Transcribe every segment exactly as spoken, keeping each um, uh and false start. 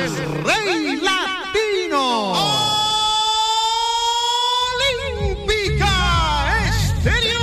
Rey Latino. Olímpica Estéreo.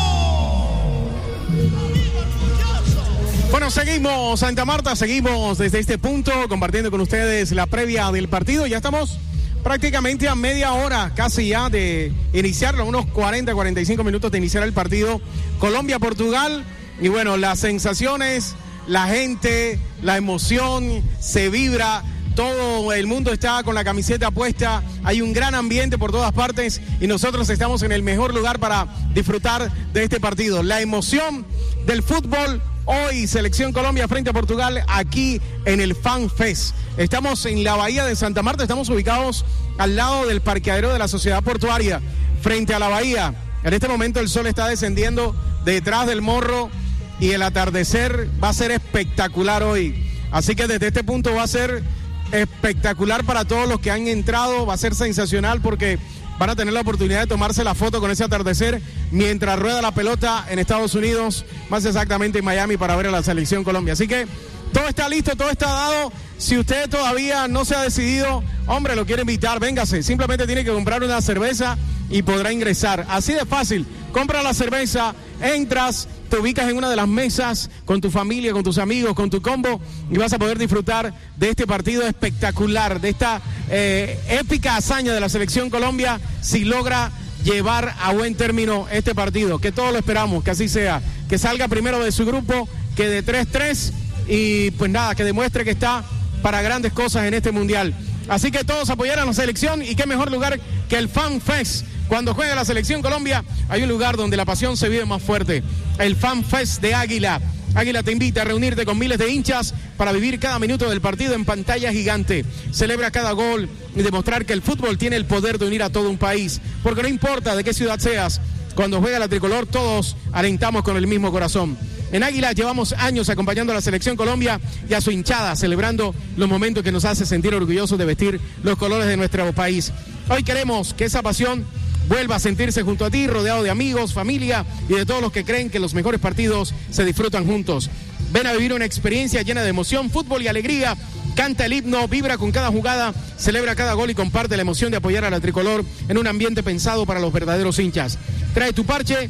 Bueno, seguimos Santa Marta, seguimos desde este punto compartiendo con ustedes la previa del partido. Ya estamos prácticamente a media hora casi ya de iniciarlo, unos cuarenta, cuarenta y cinco minutos de iniciar el partido Colombia-Portugal. Y bueno, las sensaciones, la gente, la emoción, se vibra, todo el mundo está con la camiseta puesta, hay un gran ambiente por todas partes y nosotros estamos en el mejor lugar para disfrutar de este partido. La emoción del fútbol. Hoy, Selección Colombia frente a Portugal, aquí en el Fan Fest. Estamos en la bahía de Santa Marta, estamos ubicados al lado del parqueadero de la Sociedad Portuaria, frente a la bahía. En este momento el sol está descendiendo detrás del morro y el atardecer va a ser espectacular hoy. Así que desde este punto va a ser espectacular para todos los que han entrado, va a ser sensacional porque van a tener la oportunidad de tomarse la foto con ese atardecer mientras rueda la pelota en Estados Unidos, más exactamente en Miami, para ver a la Selección Colombia. Así que todo está listo, todo está dado. Si usted todavía no se ha decidido, hombre, lo quiere invitar, véngase. Simplemente tiene que comprar una cerveza y podrá ingresar. Así de fácil. Compra la cerveza, entras, te ubicas en una de las mesas con tu familia, con tus amigos, con tu combo y vas a poder disfrutar de este partido espectacular, de esta eh, épica hazaña de la Selección Colombia si logra llevar a buen término este partido, que todos lo esperamos, que así sea, que salga primero de su grupo, que de tres tres y pues nada, que demuestre que está para grandes cosas en este mundial. Así que todos apoyar a la selección y qué mejor lugar que el Fan Fest. Cuando juega la Selección Colombia hay un lugar donde la pasión se vive más fuerte, el Fan Fest de Águila. Águila te invita a reunirte con miles de hinchas para vivir cada minuto del partido en pantalla gigante. Celebra cada gol y demostrar que el fútbol tiene el poder de unir a todo un país, porque no importa de qué ciudad seas, cuando juega la tricolor todos alentamos con el mismo corazón. En Águila llevamos años acompañando a la Selección Colombia y a su hinchada, celebrando los momentos que nos hace sentir orgullosos de vestir los colores de nuestro país. Hoy queremos que esa pasión vuelva a sentirse junto a ti, rodeado de amigos, familia y de todos los que creen que los mejores partidos se disfrutan juntos. Ven a vivir una experiencia llena de emoción, fútbol y alegría. Canta el himno, vibra con cada jugada, celebra cada gol y comparte la emoción de apoyar a la tricolor en un ambiente pensado para los verdaderos hinchas. Trae tu parche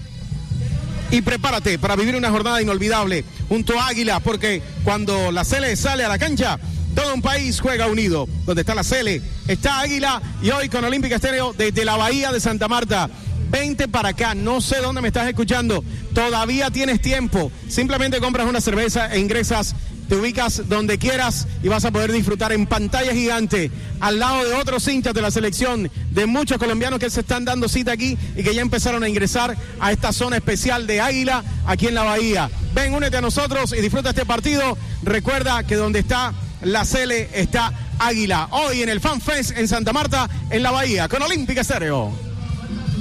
y prepárate para vivir una jornada inolvidable junto a Águila, porque cuando la Cele sale a la cancha, todo un país juega unido. Donde está la Cele, está Águila, y hoy con Olímpica Estéreo desde la bahía de Santa Marta. Vente para acá, no sé dónde me estás escuchando, todavía tienes tiempo. Simplemente compras una cerveza e ingresas, te ubicas donde quieras y vas a poder disfrutar en pantalla gigante al lado de otros hinchas de la selección, de muchos colombianos que se están dando cita aquí y que ya empezaron a ingresar a esta zona especial de Águila aquí en la bahía. Ven, únete a nosotros y disfruta este partido. Recuerda que donde está la Cele está Águila. Hoy en el Fan Fest en Santa Marta, en la bahía, con Olímpica Estéreo.